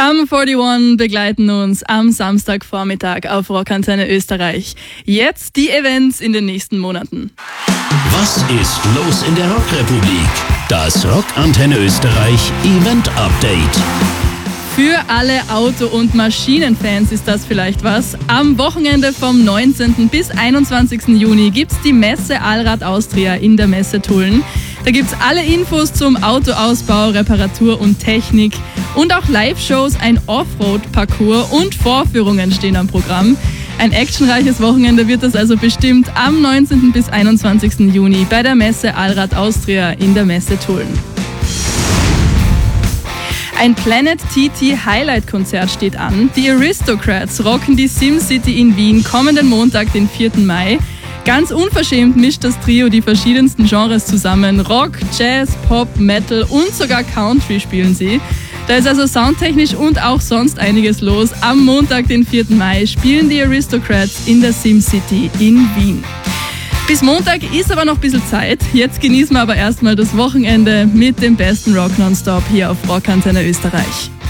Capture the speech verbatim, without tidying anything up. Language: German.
Sum einundvierzig begleiten uns am Samstagvormittag auf Rockantenne Österreich. Jetzt die Events in den nächsten Monaten. Was ist los in der Rockrepublik? Das Rockantenne Österreich Event Update. Für alle Auto- und Maschinenfans ist das vielleicht was. Am Wochenende vom neunzehnten bis einundzwanzigsten Juni gibt's die Messe Allrad Austria in der Messe Tulln. Da gibt's alle Infos zum Autoausbau, Reparatur und Technik und auch Live-Shows, ein Offroad-Parcours und Vorführungen stehen am Programm. Ein actionreiches Wochenende wird das also bestimmt am neunzehnten bis einundzwanzigsten Juni bei der Messe Allrad Austria in der Messe Tulln. Ein Planet T T Highlight-Konzert steht an. Die Aristocrats rocken die SimCity in Wien kommenden Montag, den vierten Mai. Ganz unverschämt mischt das Trio die verschiedensten Genres zusammen. Rock, Jazz, Pop, Metal und sogar Country spielen sie. Da ist also soundtechnisch und auch sonst einiges los. Am Montag, den vierten Mai, spielen die Aristocrats in der SimCity in Wien. Bis Montag ist aber noch ein bisschen Zeit. Jetzt genießen wir aber erstmal das Wochenende mit dem besten Rock nonstop hier auf Rockantenne Österreich.